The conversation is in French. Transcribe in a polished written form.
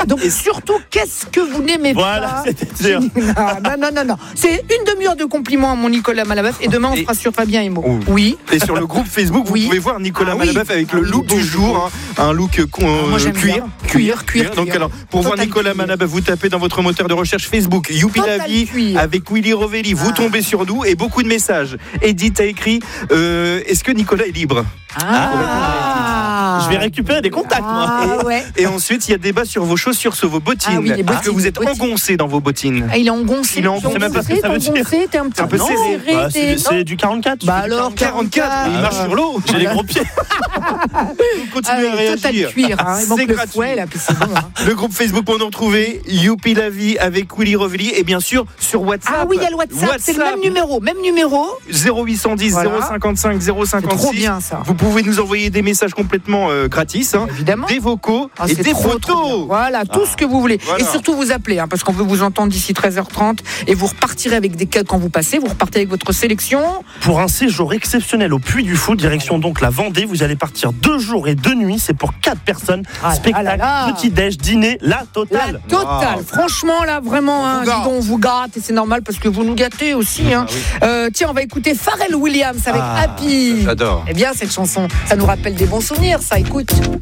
Donc surtout, qu'est-ce que vous n'aimez Voilà, pas? c'était sûr. Non. C'est une demi-heure de compliments à mon Nicolas Malabeuf et demain on fera sur Fabien Emo. Oui. Et sur le groupe Facebook, vous pouvez voir Nicolas Malabeuf avec le look du jour, un look cuir. Donc alors, pour voir Nicolas Malabeuf, vous tapez dans votre moteur de recherche Facebook Youpi la vie avec Willy Rovelli. Vous tombez sur nous et beaucoup de messages. Edith a écrit est-ce que Nicolas est libre? Je vais récupérer des contacts, moi. Et ensuite, il y a débat sur vos chaussures, sur vos bottines. Est-ce que vous êtes engoncé dans vos bottines? Il est engoncé. Je sais même pas ce que ça veut dire. T'es un peu serré. C'est du 44. Bah alors, 44, il marche sur l'eau. J'ai les gros pieds. Continuez à réagir. Total cuir. C'est gratuit. Le groupe Facebook pour nous retrouver, Youpi la vie avec Willy Rovelli. Et bien sûr, sur WhatsApp. Ah oui, il y a le WhatsApp. C'est le même numéro. 0810 055 056. Trop bien ça. Vous pouvez nous envoyer des messages complètement gratis, évidemment, des vocaux et des photos. Voilà, tout ce que vous voulez. Voilà. Et surtout vous appelez, parce qu'on veut vous entendre d'ici 13h30 et vous repartirez avec des cadeaux quand vous passez. Vous repartez avec votre sélection pour un séjour exceptionnel au Puy du Fou, direction donc la Vendée. Vous allez partir 2 jours et 2 nuits. C'est pour 4 personnes. Spectacle, petit-déj, dîner, la totale. La totale. Wow. Franchement, là, vraiment, on vous gâte et c'est normal parce que vous nous gâtez aussi. Tiens, on va écouter Pharrell Williams avec Happy. J'adore. Eh bien, cette chanson, ça nous rappelle des bons souvenirs, ça. Écoute.